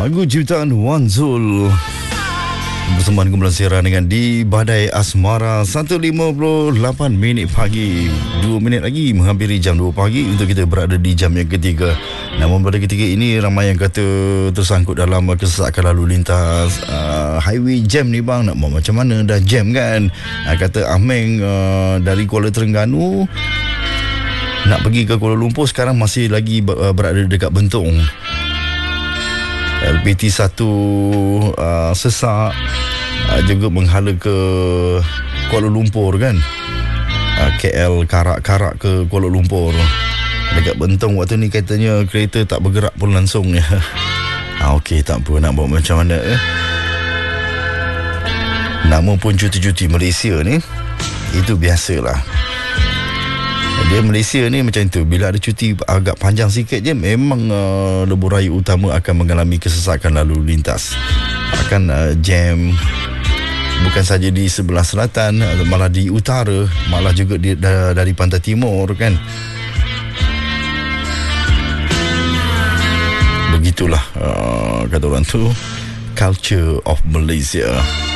Lagu ciptaan Wan Zul bersamaan kumpulan siaran dengan Di Badai Asmara. 1.58 minit pagi, 2 minit lagi menghampiri jam 2 pagi untuk kita berada di jam yang ketiga. Namun pada ketika ini ramai yang kata tersangkut dalam kesesakan lalu lintas. Highway jam ni bang, nak buat macam mana, dah jam kan. Kata Ahmeng dari Kuala Terengganu nak pergi ke Kuala Lumpur sekarang masih lagi berada dekat Bentong. LPT 1 sesak, juga menghala ke Kuala Lumpur kan. KL Karak ke Kuala Lumpur. Dekat Bentong waktu ni katanya kereta tak bergerak pun langsung ya. Okey, tak apa, nak buat macam mana Nama pun cuti-cuti Malaysia ni, itu biasalah. Dia Malaysia ni macam tu, bila ada cuti agak panjang sikit je, memang lebuh raya utama akan mengalami kesesakan lalu lintas. Akan jam bukan saja di sebelah selatan, malah di utara, malah juga dari pantai timur kan. Begitulah kata orang tu, culture of Malaysia.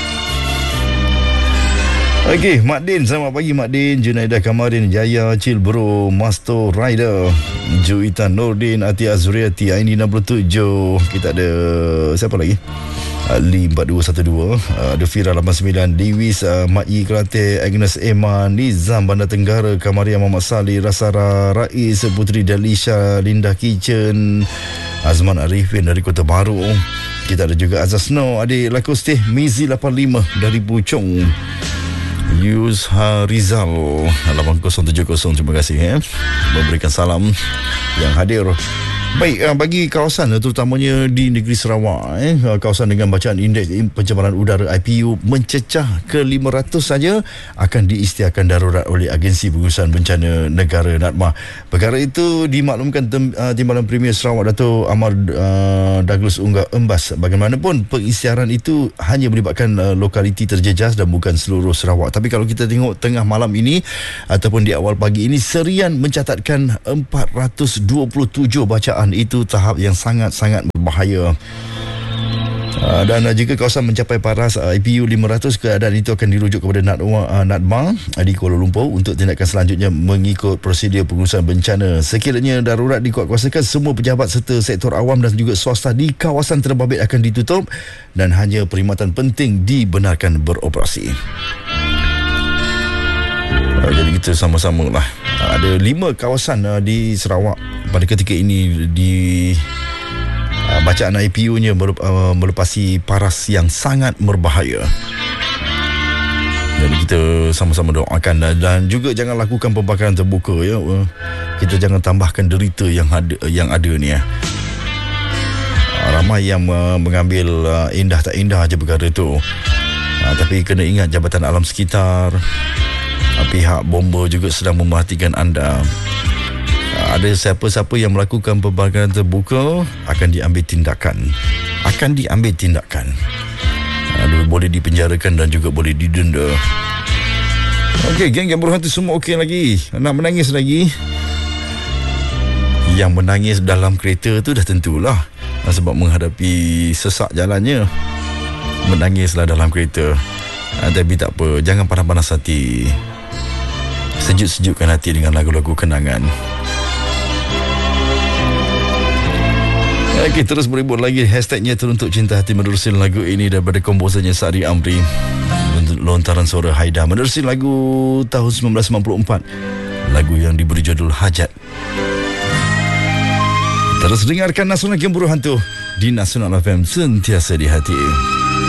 Okey, Mak Din, selamat pagi Mak Din, Junaidah Kamarin, Jaya, Cil Bro, Masto Rider, Juitan Nordin, Ati Azriati, Aini 67. Kita ada siapa lagi? Lee 4212, ada Fira 89, Lewis, Mak Yi Kelantan, Agnes Eman, Nizam Bandar Tenggara, Kamaria Muhammad Salih, Rasara Rais, Putri Dalisha, Linda Kitchen, Azman Arifin dari Kota Baru. Kita ada juga Azaz Snow, adik Lakosteh, Mizi 85 dari Puchong, Yusha Rizal 8070. Terima kasih memberikan salam yang hadir. Baik, bagi kawasan terutamanya di negeri Sarawak, kawasan dengan bacaan indeks pencemaran udara IPU mencecah ke 500 saja akan diisytiharkan darurat oleh Agensi Pengurusan Bencana Negara NADMA. Perkara itu dimaklumkan Timbalan Premier Sarawak Dato' Amar Douglas Unggal Embas. Bagaimanapun pengisytiharan itu hanya melibatkan lokaliti terjejas dan bukan seluruh Sarawak. Tapi kalau kita tengok tengah malam ini ataupun di awal pagi ini, Serian mencatatkan 427 bacaan. Itu tahap yang sangat-sangat berbahaya. Dan jika kawasan mencapai paras IPU 500, keadaan itu akan dirujuk kepada NADMA di Kuala Lumpur untuk tindakan selanjutnya mengikut prosedur pengurusan bencana. Sekiranya darurat dikuatkuasakan, semua pejabat serta sektor awam dan juga swasta di kawasan terbabit akan ditutup dan hanya perkhidmatan penting dibenarkan beroperasi. Jadi kita sama-sama lah. Ada 5 kawasan di Sarawak pada ketika ini di bacaan IPU-nya melepasi paras yang sangat berbahaya. Jadi kita sama-sama doakan dan juga jangan lakukan pembakaran terbuka ya. Kita jangan tambahkan derita yang ada ni ya. Ramai yang mengambil indah tak indah aja perkara itu. Tapi kena ingat Jabatan Alam Sekitar, pihak bomba juga sedang memerhatikan anda. Ada siapa-siapa yang melakukan pembakaran terbuka akan diambil tindakan. Boleh dipenjarakan dan juga boleh didenda. Okey, geng yang berhati semua okey lagi? Nak menangis lagi? Yang menangis dalam kereta tu dah tentulah sebab menghadapi sesak jalannya. Menangislah dalam kereta. Tapi tak apa, jangan panas-panas hati. Sejuk-sejukkan hati dengan lagu-lagu kenangan. Okey, terus beribut lagi. Hashtagnya Teruntuk Cinta Hati menerusi lagu ini daripada komposernya Sari Amri. Lontaran suara Haida menerusi lagu tahun 1994. Lagu yang diberi judul Hajat. Terus dengarkan Nasional Game Buru Hantu di Nasional FM, sentiasa di hati.